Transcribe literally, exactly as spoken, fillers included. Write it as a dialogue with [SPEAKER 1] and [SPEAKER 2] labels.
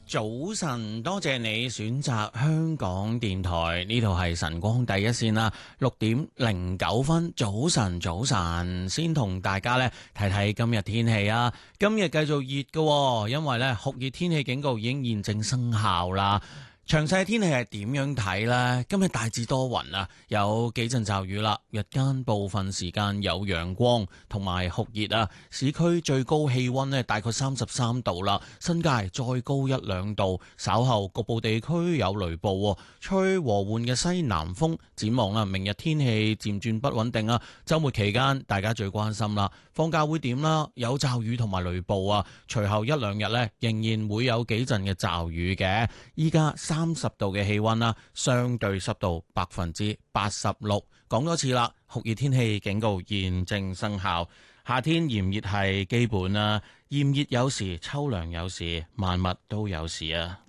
[SPEAKER 1] 早晨，多謝你選擇香港電台，呢度係晨光第一線啦，六點零九分，早晨早晨，先同大家呢睇睇今日天氣啊，今日繼續熱㗎，因為呢酷熱天氣警告已經現正生效啦。詳細天氣係點樣睇呢？今日大致多雲啊，有幾陣驟雨啦。日間部分時間有陽光同埋酷熱啊。市區最高氣溫呢大概三十三度啦，新界再高一兩度。稍後局部地區有雷暴，吹和緩嘅西南風。展望啦，明日天氣漸轉不穩定啊。週末期間大家最關心啦，放假會點啦？有驟雨同埋雷暴啊。隨後一兩日呢，仍然會有幾陣嘅驟雨嘅。依家三十度嘅氣溫啦，相對濕度百分之八十六。講多次啦，酷熱天氣警告現正生效。夏天炎熱係基本啦，炎熱有時，秋涼有時，萬物都有時啊。